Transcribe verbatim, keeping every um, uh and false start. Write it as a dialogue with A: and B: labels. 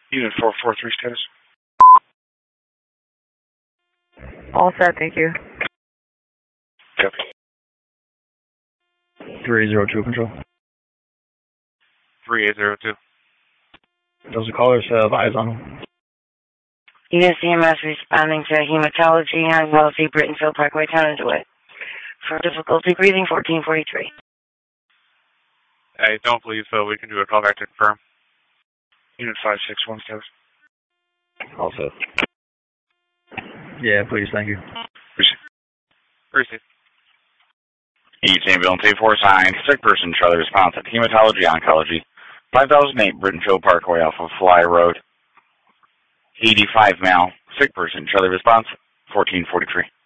A: Unit four four three status.
B: All set, thank you.
A: Copy.
C: three zero two control.
A: three eight zero two.
C: Those are callers have eyes on them.
D: U S C M S responding to hematology on Wellesley, Brittenfield Parkway, Town and DeWitt. For difficulty breathing, fourteen forty-three.
A: I don't believe so. We can do a call back to confirm. Unit five six one status.
C: All set. Yeah, please, thank you.
A: Receive.
E: East Ambulance eight four sign, sick person, Charlie response at Hematology Oncology, five thousand eight Brittenfield Parkway off of Fly Road. eighty-five male, sick person, Charlie response, fourteen forty-three.